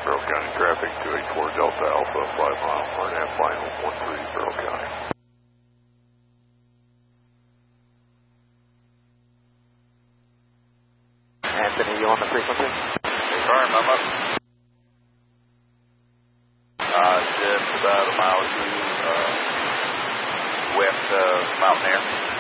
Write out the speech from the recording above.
Barrow County traffic, 284 Delta Alpha, 5 mile, 1.5 final, 13 Barrow County. Anthony, you on the frequency? Confirm, I'm up. Just about a mile to west of Mountain Air.